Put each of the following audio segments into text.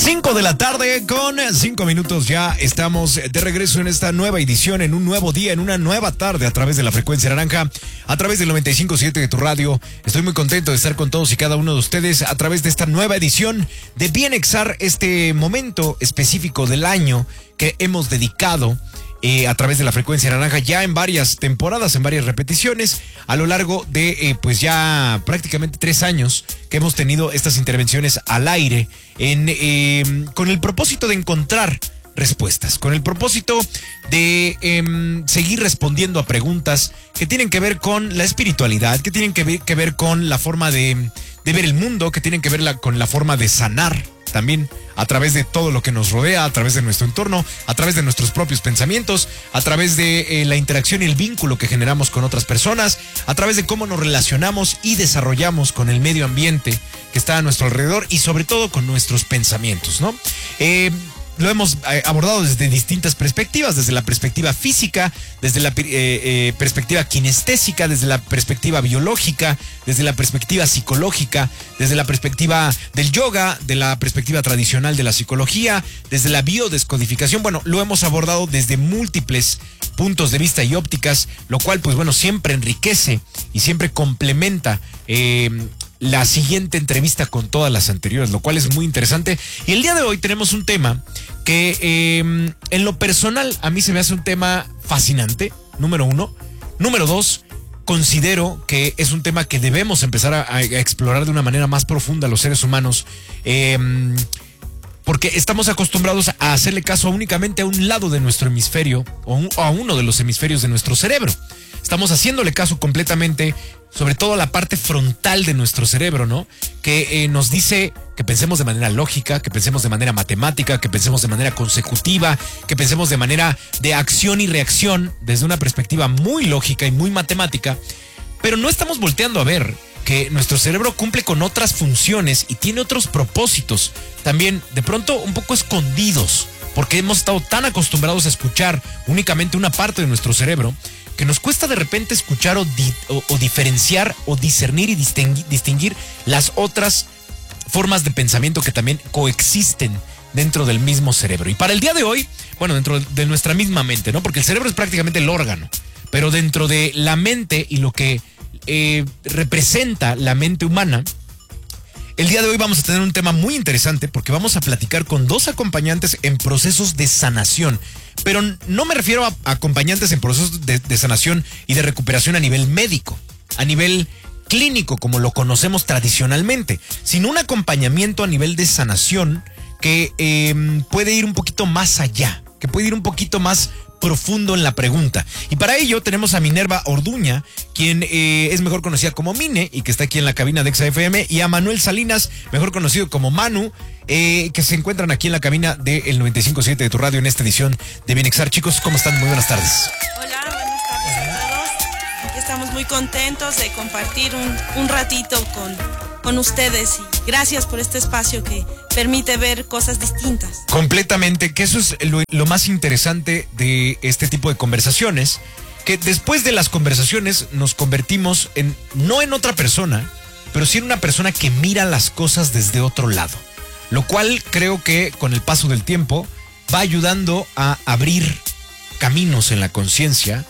5 de la tarde con 5 minutos ya estamos de regreso en esta nueva edición, en un nuevo día, en una nueva tarde a través de la frecuencia naranja, a través del 95.7 de tu radio. Estoy muy contento de estar con todos y cada uno de ustedes a través de esta nueva edición de Bienexar, este momento específico del año que hemos dedicado a través de la frecuencia naranja ya en varias temporadas, en varias repeticiones, a lo largo de pues ya prácticamente 3 años que hemos tenido estas intervenciones al aire con el propósito de encontrar respuestas, con el propósito de seguir respondiendo a preguntas que tienen que ver con la espiritualidad, que tienen que ver con la forma de ver el mundo, que tienen que ver con la forma de sanar también a través de todo lo que nos rodea, a través de nuestro entorno, a través de nuestros propios pensamientos, a través de la interacción y el vínculo que generamos con otras personas, a través de cómo nos relacionamos y desarrollamos con el medio ambiente que está a nuestro alrededor y sobre todo con nuestros pensamientos, ¿no? Lo hemos abordado desde distintas perspectivas, desde la perspectiva física, desde la perspectiva kinestésica, desde la perspectiva biológica, desde la perspectiva psicológica, desde la perspectiva del yoga, de la perspectiva tradicional de la psicología, desde la biodescodificación. Bueno, lo hemos abordado desde múltiples puntos de vista y ópticas, lo cual, pues bueno, siempre enriquece y siempre complementa la siguiente entrevista con todas las anteriores, lo cual es muy interesante. Y el día de hoy tenemos un tema que en lo personal a mí se me hace un tema fascinante, número 1. Número 2, considero que es un tema que debemos empezar a explorar de una manera más profunda los seres humanos, porque estamos acostumbrados a hacerle caso únicamente a un lado de nuestro hemisferio o a uno de los hemisferios de nuestro cerebro. Estamos haciéndole caso completamente, sobre todo a la parte frontal de nuestro cerebro, ¿no? Que nos dice que pensemos de manera lógica, que pensemos de manera matemática, que pensemos de manera consecutiva, que pensemos de manera de acción y reacción desde una perspectiva muy lógica y muy matemática, pero no estamos volteando a ver que nuestro cerebro cumple con otras funciones y tiene otros propósitos, también de pronto un poco escondidos, porque hemos estado tan acostumbrados a escuchar únicamente una parte de nuestro cerebro que nos cuesta de repente escuchar o diferenciar o discernir y distinguir las otras formas de pensamiento que también coexisten dentro del mismo cerebro. Y para el día de hoy, bueno, dentro de nuestra misma mente, ¿no? Porque el cerebro es prácticamente el órgano, pero dentro de la mente y lo que representa la mente humana, el día de hoy vamos a tener un tema muy interesante porque vamos a platicar con 2 acompañantes en procesos de sanación. Pero no me refiero a acompañantes en procesos de sanación y de recuperación a nivel médico, a nivel clínico como lo conocemos tradicionalmente, sino un acompañamiento a nivel de sanación que puede ir un poquito más allá, que puede ir un poquito más profundo en la pregunta. Y para ello tenemos a Minerva Orduña, quien es mejor conocida como Mine y que está aquí en la cabina de XFM, y a Manuel Salinas, mejor conocido como Manu, que se encuentran aquí en la cabina del 95.7 de tu radio en esta edición de Bienexar. Chicos, ¿cómo están? Muy buenas tardes. Hola, buenas tardes a todos. Estamos muy contentos de compartir un ratito con ustedes y gracias por este espacio que permite ver cosas distintas. Completamente, que eso es lo más interesante de este tipo de conversaciones, que después de las conversaciones nos convertimos no en otra persona, pero sí en una persona que mira las cosas desde otro lado, lo cual creo que con el paso del tiempo va ayudando a abrir caminos en la conciencia.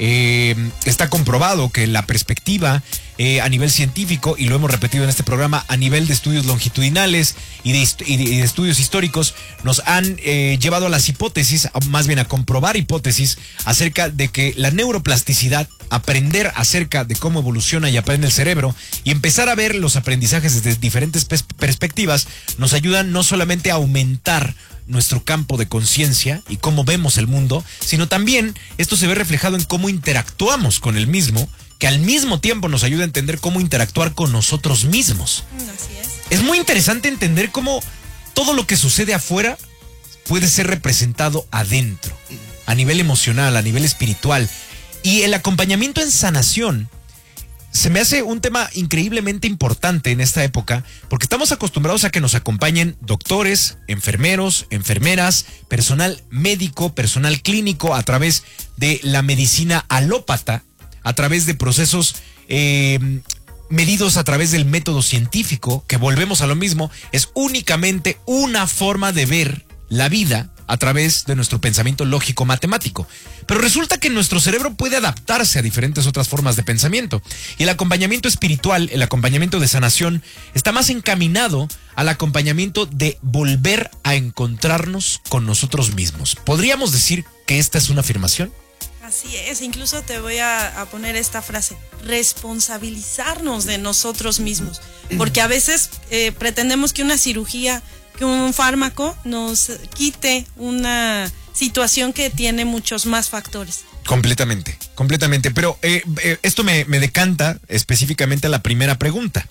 Está comprobado que la perspectiva a nivel científico, y lo hemos repetido en este programa, a nivel de estudios longitudinales y de estudios históricos, nos han llevado a las hipótesis, más bien a comprobar hipótesis acerca de que la neuroplasticidad, aprender acerca de cómo evoluciona y aprende el cerebro y empezar a ver los aprendizajes desde diferentes perspectivas, nos ayudan no solamente a aumentar nuestro campo de conciencia y cómo vemos el mundo, sino también esto se ve reflejado en cómo interactuamos con el mismo, que al mismo tiempo nos ayuda a entender cómo interactuar con nosotros mismos. Así es. Es muy interesante entender cómo todo lo que sucede afuera puede ser representado adentro, a nivel emocional, a nivel espiritual. Y el acompañamiento en sanación se me hace un tema increíblemente importante en esta época, porque estamos acostumbrados a que nos acompañen doctores, enfermeros, enfermeras, personal médico, personal clínico, a través de la medicina alópata, a través de procesos medidos a través del método científico, que volvemos a lo mismo, es únicamente una forma de ver la vida a través de nuestro pensamiento lógico matemático. Pero resulta que nuestro cerebro puede adaptarse a diferentes otras formas de pensamiento. Y el acompañamiento espiritual, el acompañamiento de sanación, está más encaminado al acompañamiento de volver a encontrarnos con nosotros mismos. ¿Podríamos decir que esta es una afirmación? Así es, incluso te voy a poner esta frase: responsabilizarnos de nosotros mismos, porque a veces pretendemos que una cirugía, que un fármaco nos quite una situación que tiene muchos más factores. Completamente, completamente, pero esto me decanta específicamente a la primera pregunta.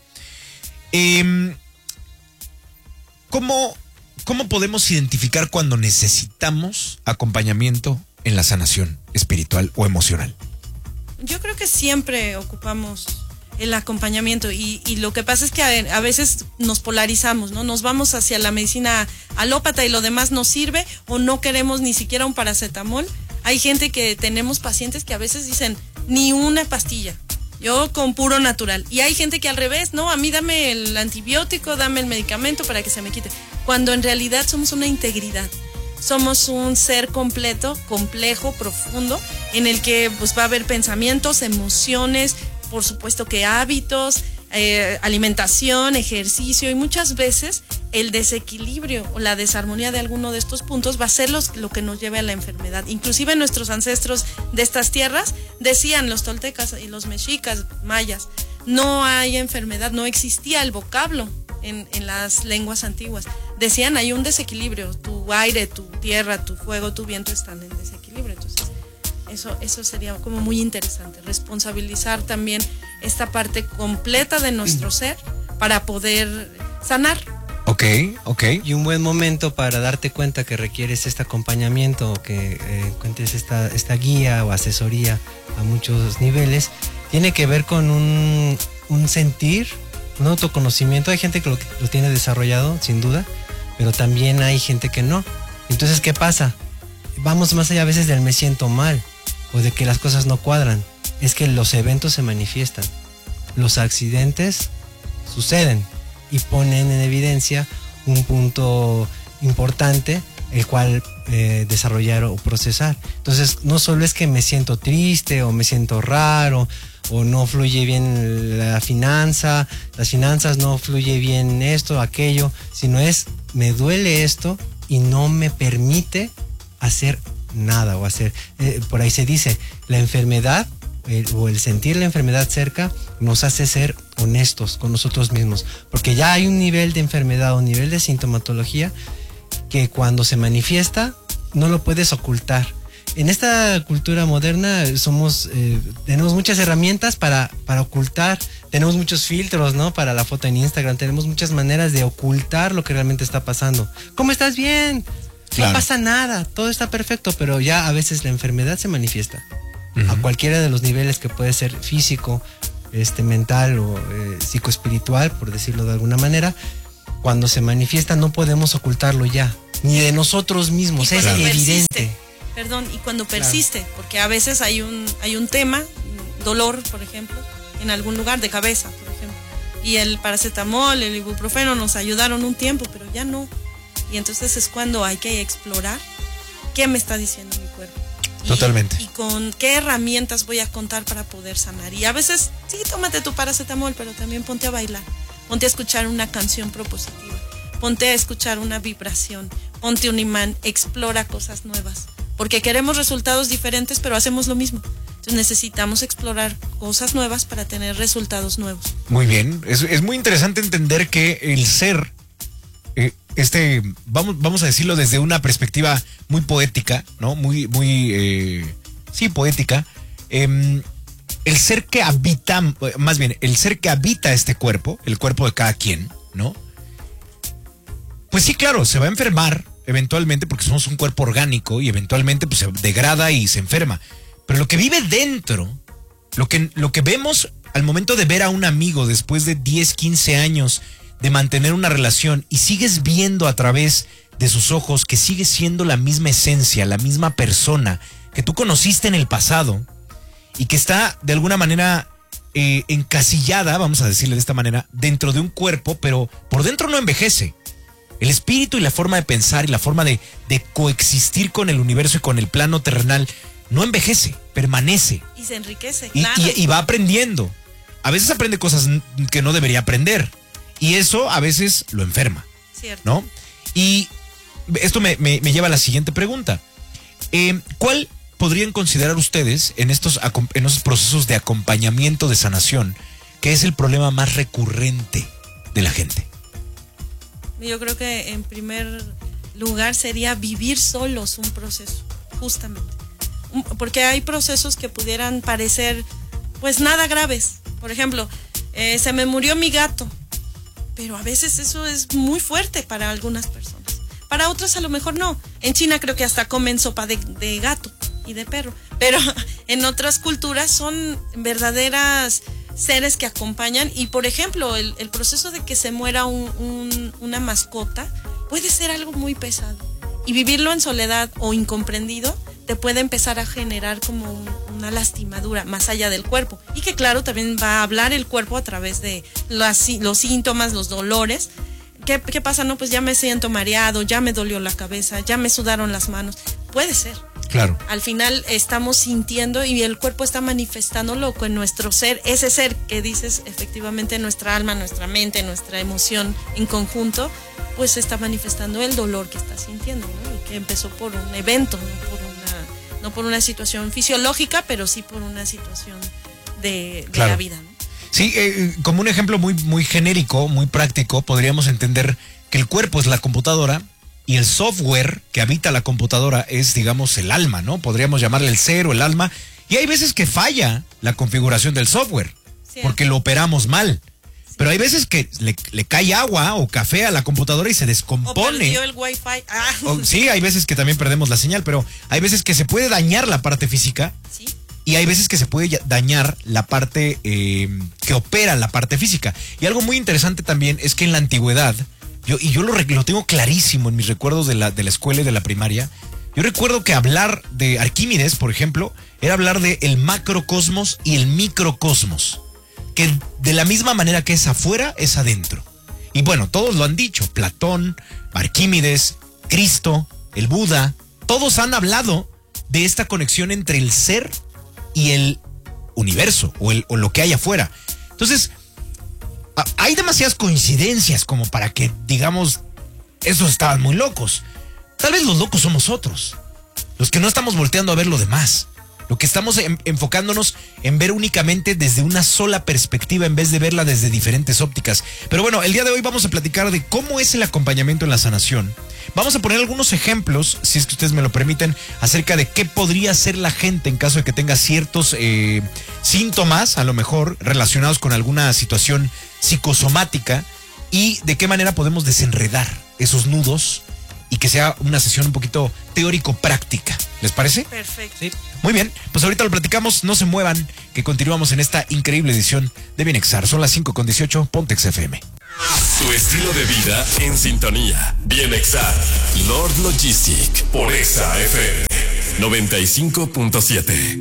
¿Cómo podemos identificar cuando necesitamos acompañamiento en la sanación espiritual o emocional? Yo creo que siempre ocupamos el acompañamiento y lo que pasa es que a veces nos polarizamos, ¿no? Nos vamos hacia la medicina alópata y lo demás nos sirve, o no queremos ni siquiera un paracetamol. Hay gente que tenemos pacientes que a veces dicen ni una pastilla, yo con puro natural. Y hay gente que al revés, no, a mí dame el antibiótico, dame el medicamento para que se me quite. Cuando en realidad somos una integridad. Somos un ser completo, complejo, profundo, en el que pues va a haber pensamientos, emociones, por supuesto que hábitos, alimentación, ejercicio, y muchas veces el desequilibrio o la desarmonía de alguno de estos puntos va a ser lo que nos lleve a la enfermedad. Inclusive nuestros ancestros de estas tierras decían, los toltecas y los mexicas, mayas, no hay enfermedad, no existía el vocablo en las lenguas antiguas. Decían, hay un desequilibrio, tu aire, tu tierra, tu fuego, tu viento están en desequilibrio. Entonces eso sería como muy interesante, responsabilizar también esta parte completa de nuestro ser para poder sanar. Ok. Y un buen momento para darte cuenta que requieres este acompañamiento, o que encuentres esta guía o asesoría a muchos niveles, tiene que ver con un sentir, un autoconocimiento. Hay gente que lo tiene desarrollado, sin duda, pero también hay gente que no. Entonces, ¿qué pasa? Vamos más allá a veces del me siento mal o de que las cosas no cuadran. Es que los eventos se manifiestan, los accidentes suceden y ponen en evidencia un punto importante el cual desarrollar o procesar. Entonces, no solo es que me siento triste o me siento raro o no fluye bien las finanzas no fluye bien esto, aquello, sino es, me duele esto y no me permite hacer nada o hacer, por ahí se dice, la enfermedad o el sentir la enfermedad cerca nos hace ser honestos con nosotros mismos, porque ya hay un nivel de enfermedad, un nivel de sintomatología que cuando se manifiesta no lo puedes ocultar. En esta cultura moderna tenemos muchas herramientas para ocultar, tenemos muchos filtros, ¿no? Para la foto en Instagram, tenemos muchas maneras de ocultar lo que realmente está pasando. ¿Cómo estás? Bien, claro. No pasa nada, todo está perfecto, pero ya a veces la enfermedad se manifiesta a cualquiera de los niveles, que puede ser físico, mental o psicoespiritual, por decirlo de alguna manera. Cuando se manifiesta no podemos ocultarlo ya, ni de nosotros mismos, es evidente. Y cuando persiste, claro. Porque a veces hay un tema, dolor, por ejemplo, en algún lugar de cabeza, por ejemplo, y el paracetamol, el ibuprofeno nos ayudaron un tiempo, pero ya no. Y entonces es cuando hay que explorar qué me está diciendo mi cuerpo. Totalmente. Y con qué herramientas voy a contar para poder sanar. Y a veces, sí, tómate tu paracetamol, pero también ponte a bailar, ponte a escuchar una canción propositiva, ponte a escuchar una vibración, ponte un imán, explora cosas nuevas. Porque queremos resultados diferentes, pero hacemos lo mismo. Entonces necesitamos explorar cosas nuevas para tener resultados nuevos. Muy bien. Es muy interesante entender que el ser, vamos a decirlo desde una perspectiva muy poética, ¿no? Sí, poética. El ser que habita, más bien, el ser que habita este cuerpo, el cuerpo de cada quien, ¿no? Pues sí, claro, se va a enfermar eventualmente, porque somos un cuerpo orgánico y eventualmente pues, se degrada y se enferma. Pero lo que vive dentro, lo que vemos al momento de ver a un amigo después de 10, 15 años de mantener una relación, y sigues viendo a través de sus ojos que sigue siendo la misma esencia, la misma persona que tú conociste en el pasado y que está de alguna manera encasillada, vamos a decirle de esta manera, dentro de un cuerpo, pero por dentro no envejece. El espíritu y la forma de pensar y la forma de coexistir con el universo y con el plano terrenal no envejece, permanece. Y se enriquece, claro. Y va aprendiendo. A veces aprende cosas que no debería aprender. Y eso a veces lo enferma. Cierto. ¿No? Y esto me lleva a la siguiente pregunta. ¿Cuál podrían considerar ustedes en esos procesos de acompañamiento de sanación que es el problema más recurrente de la gente? Yo creo que en primer lugar sería vivir solos un proceso, justamente. Porque hay procesos que pudieran parecer pues nada graves. Por ejemplo, se me murió mi gato, pero a veces eso es muy fuerte para algunas personas. Para otras a lo mejor no. En China creo que hasta comen sopa de gato y de perro, pero en otras culturas son verdaderas seres que acompañan. Y por ejemplo, el proceso de que se muera una mascota puede ser algo muy pesado, y vivirlo en soledad o incomprendido te puede empezar a generar como una lastimadura más allá del cuerpo, y que claro, también va a hablar el cuerpo a través de los síntomas, los dolores. ¿Qué pasa? No, pues ya me siento mareado, ya me dolió la cabeza, ya me sudaron las manos. Puede ser. Claro. Al final estamos sintiendo y el cuerpo está manifestando lo que nuestro ser, ese ser que dices, efectivamente nuestra alma, nuestra mente, nuestra emoción en conjunto, pues está manifestando el dolor que está sintiendo, ¿no? Y que empezó por un evento, no por una situación fisiológica, pero sí por una situación de la vida, ¿no? Sí, como un ejemplo muy, muy genérico, muy práctico, podríamos entender que el cuerpo es la computadora y el software que habita la computadora es, digamos, el alma, ¿no? Podríamos llamarle el ser o el alma. Y hay veces que falla la configuración del software, porque lo operamos mal. Sí. Pero hay veces que le cae agua o café a la computadora y se descompone. O perdió el wifi. Sí, hay veces que también perdemos la señal, pero hay veces que se puede dañar la parte física. Sí. Y hay veces que se puede dañar la parte que opera la parte física. Y algo muy interesante también es que en la antigüedad, yo lo tengo clarísimo en mis recuerdos de la escuela y de la primaria. Yo recuerdo que hablar de Arquímedes, por ejemplo, era hablar de el macrocosmos y el microcosmos. Que de la misma manera que es afuera, es adentro. Y bueno, todos lo han dicho. Platón, Arquímedes, Cristo, el Buda, todos han hablado de esta conexión entre el ser y el universo o lo que hay afuera. Entonces, hay demasiadas coincidencias como para que digamos, esos estaban muy locos. Tal vez los locos somos otros, los que no estamos volteando a ver lo demás, lo que estamos enfocándonos en ver únicamente desde una sola perspectiva en vez de verla desde diferentes ópticas. Pero bueno, el día de hoy vamos a platicar de cómo es el acompañamiento en la sanación. Vamos a poner algunos ejemplos, si es que ustedes me lo permiten, acerca de qué podría hacer la gente en caso de que tenga ciertos síntomas, a lo mejor relacionados con alguna situación psicosomática, y de qué manera podemos desenredar esos nudos y que sea una sesión un poquito teórico-práctica. ¿Les parece? Perfecto. Sí. Muy bien, pues ahorita lo platicamos, no se muevan, que continuamos en esta increíble edición de Bienexar. Son las 5:18, Pontex FM. Tu estilo de vida en sintonía. Bienexar, Lord Logistic, por Exa FM 95.7.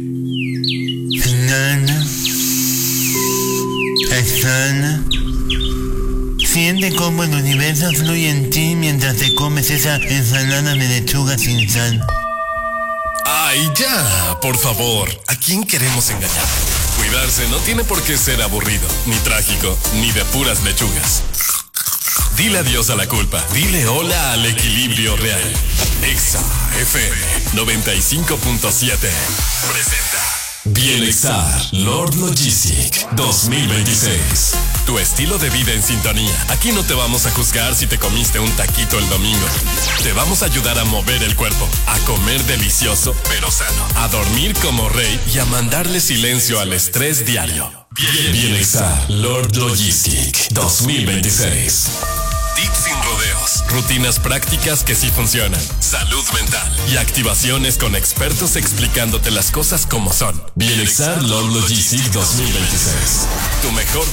Siente cómo el universo fluye en ti mientras te comes esa ensalada de lechuga sin sal. Ay, ya, por favor. ¿A quién queremos engañar? Cuidarse no tiene por qué ser aburrido, ni trágico, ni de puras lechugas. Dile adiós a la culpa. Dile hola al equilibrio real. Exa FM 95.7 presenta Bienexar, Lord Logistic 2026. Tu estilo de vida en sintonía. Aquí no te vamos a juzgar si te comiste un taquito el domingo. Te vamos a ayudar a mover el cuerpo, a comer delicioso pero sano, a dormir como rey y a mandarle silencio al estrés diario. Bienexar, Lord Logistic 2026. Tips sin rodeos, rutinas prácticas que sí funcionan, salud mental y activaciones con expertos explicándote las cosas como son. Bienexar Lord Logistic 2026. Tu mejor